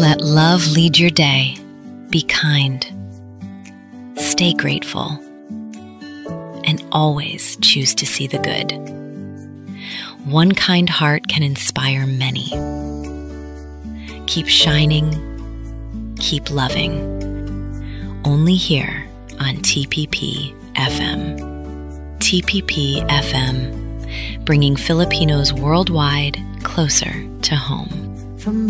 Let love lead your day. Be kind. Stay grateful. And always choose to see the good. One kind heart can inspire many. Keep shining. Keep loving. Only here on TPP FM. TPP FM, bringing Filipinos worldwide closer to home. From